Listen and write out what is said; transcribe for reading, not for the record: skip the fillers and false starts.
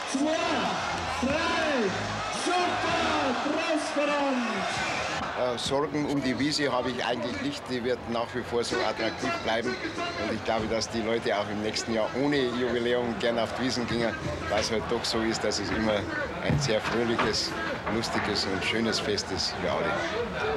2, 3, super, transparent! Sorgen um die Wiese habe ich eigentlich nicht. Die wird nach wie vor so attraktiv bleiben. Und ich glaube, dass die Leute auch im nächsten Jahr ohne Jubiläum gerne auf die Wiesn gingen, weil es halt doch so ist, dass es immer ein sehr fröhliches, lustiges und schönes Fest ist für alle.